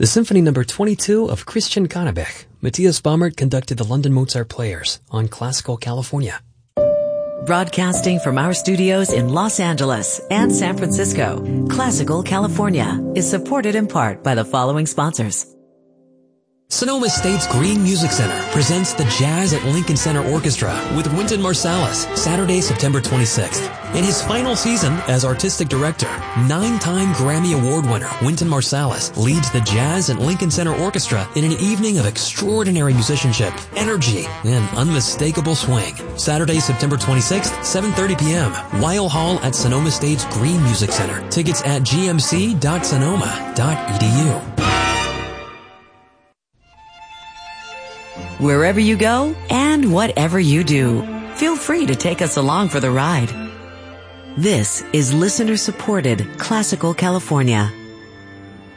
The Symphony No. 22 of Christian Kannebech. Matthias Baumert conducted the London Mozart Players on Classical California. Broadcasting from our studios in Los Angeles and San Francisco, Classical California is supported in part by the following sponsors. Sonoma State's Green Music Center presents the Jazz at Lincoln Center Orchestra with Wynton Marsalis, Saturday, September 26th. In his final season as artistic director, 9-time Grammy Award winner Wynton Marsalis leads the Jazz at Lincoln Center Orchestra in an evening of extraordinary musicianship, energy, and unmistakable swing. Saturday, September 26th, 7:30 p.m., Weil Hall at Sonoma State's Green Music Center. Tickets at gmc.sonoma.edu. Wherever you go and whatever you do, feel free to take us along for the ride. This is listener-supported Classical California.